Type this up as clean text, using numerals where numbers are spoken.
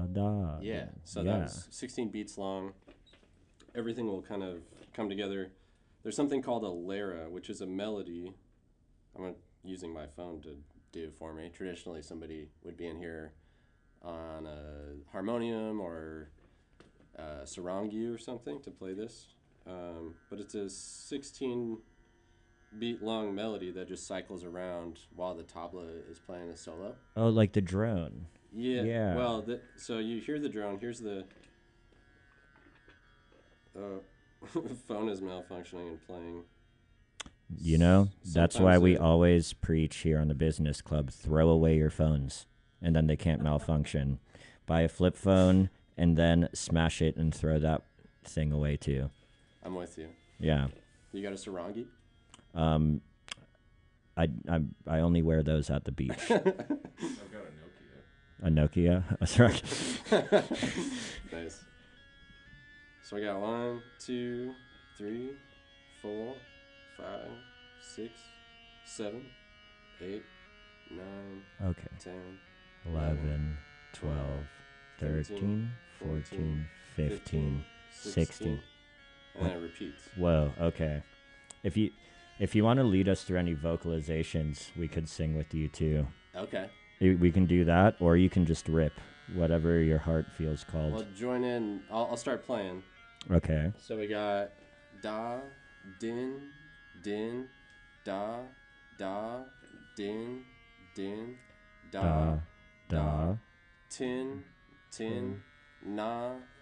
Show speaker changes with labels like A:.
A: da.
B: Yeah. So that
A: Yeah.
B: was 16 beats long. Everything will kind of come together. There's something called a lyra, which is a melody. I'm using my phone to do for me. Traditionally, somebody would be in here on a harmonium or a sarangi or something to play this. But it's a 16 beat long melody that just cycles around while the tabla is playing a solo.
A: Oh, like the drone.
B: Yeah.
A: Yeah.
B: Well, so you hear the drone. Here's the phone is malfunctioning and playing.
A: You know, that's why
B: Sometimes
A: we
B: it-
A: always preach here on the business club, throw away your phones and then they can't malfunction. Buy a flip phone and then smash it and throw that thing away too.
B: I'm with you.
A: Yeah.
B: You got a sarangi?
A: Um I only wear those at the beach.
C: I've got a Nokia.
A: A Nokia. That's right.
B: Nice. So I got 1, 2, 3, 4, 5, 6, 7, 8, 9,
A: Okay.
B: 10,
A: 11, 12, 13, 14, 15, 16.
B: And then it repeats.
A: Whoa, okay. If you want to lead us through any vocalizations, we could sing with you too.
B: Okay.
A: We can do that, or you can just rip, whatever your heart feels called.
B: Well, join in. I'll start playing.
A: Okay.
B: So we got da, din, din, da, da, din, da,
A: Da, da,
B: tin, tin, na,